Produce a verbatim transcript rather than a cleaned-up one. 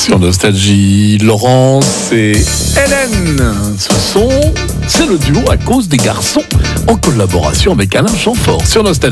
Sur Nostalgie, Laurence et Hélène. Ce sont, c'est le duo à cause des garçons en collaboration avec Alain Chamfort sur Nostalgie.